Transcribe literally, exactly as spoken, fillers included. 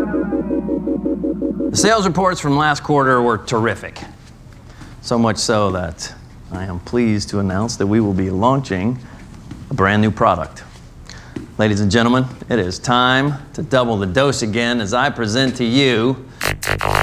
The sales reports from last quarter were terrific. So much so that I am pleased to announce that we will be launching a brand new product. Ladies and gentlemen, it is time to double the dose again as I present to you